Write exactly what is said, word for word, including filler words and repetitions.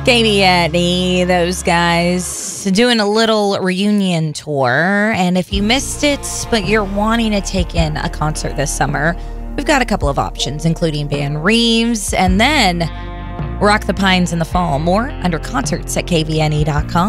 K V N E, those guys doing a little reunion tour. And if you missed it, but you're wanting to take in a concert this summer, we've got a couple of options, including Van Reeves and then Rock the Pines in the fall. More under concerts at K V N E dot com.